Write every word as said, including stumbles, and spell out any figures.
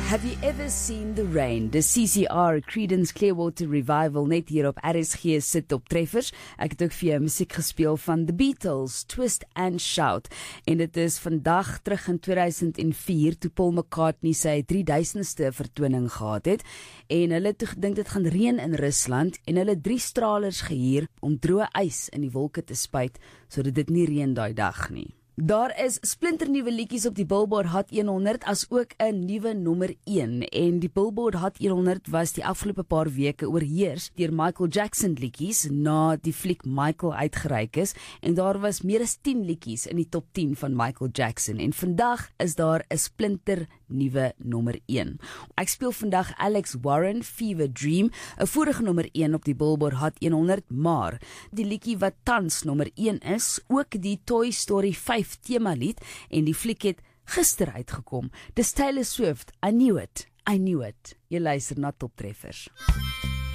Have you ever seen the rain? The C C R, Creedence Clearwater Revival, net hier op R S G sit op treffers. Ek het ook vir jou musiek gespeel van The Beatles, Twist and Shout. En dit is vandag terug in twee duisend vier, toe Paul McCartney sy drie duisendste vertoning gehad het. En hulle het gedink dit gaan reën in Rusland, en hulle drie stralers gehuur om droë ys in die wolke te spuit, sodat dit nie reën daai dag nie. Daar is splinternuwe liedjies op die Billboard Hot honderd, as ook 'n nuwe nommer een. En die Billboard Hot honderd was die afgelope paar weke oorheers deur Michael Jackson liedjies na die fliek Michael uitgereik is. En daar was meer as tien liedjies in die top tien van Michael Jackson. En vandag is daar 'n splinter nuwe nommer een. Ek speel vandag Alex Warren, Fever Dream, 'n vorige nommer een op die Billboard Hot honderd, maar die liedjie wat tans nommer een is, ook die Toy Story vyf tema lied, en die fliek het gister uitgekom. Dis Taylor Swift, I Knew It, I Knew It. Jy luister na Top Treffers.